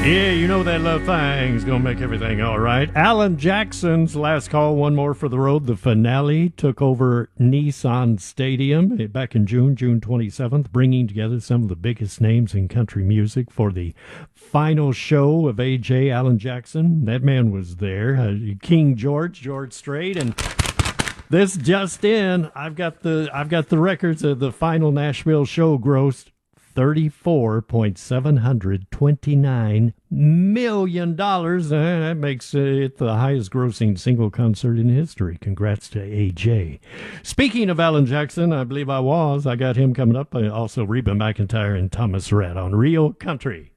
Yeah, you know that little thing's gonna make everything all right. Alan Jackson's Last Call, One More for the Road. The finale took over Nissan Stadium back in June 27th, bringing together some of the biggest names in country music for the final show of AJ Alan Jackson. That man was there. King George Strait, and this just in, I've got the records of the final Nashville show grossed $34.729 million. That makes it the highest grossing single concert in history. Congrats to AJ. Speaking of Alan Jackson, I believe I got him coming up. Also Reba McEntire and Thomas Rhett on Real Country.